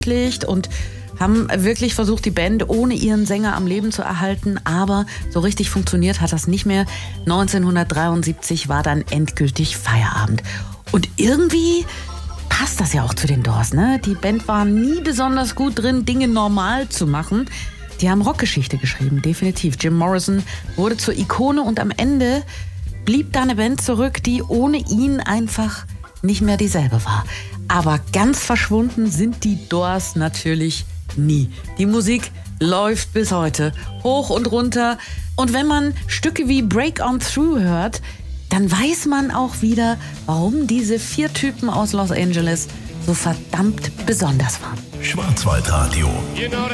und haben wirklich versucht, die Band ohne ihren Sänger am Leben zu erhalten, aber so richtig funktioniert hat das nicht mehr. 1973 war dann endgültig Feierabend. Und irgendwie passt das ja auch zu den Doors, ne? Die Band war nie besonders gut drin, Dinge normal zu machen. Die haben Rockgeschichte geschrieben, definitiv. Jim Morrison wurde zur Ikone und am Ende blieb da eine Band zurück, die ohne ihn einfach nicht mehr dieselbe war. Aber ganz verschwunden sind die Doors natürlich nie. Die Musik läuft bis heute hoch und runter. Und wenn man Stücke wie Break On Through hört, dann weiß man auch wieder, warum diese 4 Typen aus Los Angeles so verdammt besonders waren. Schwarzwaldradio.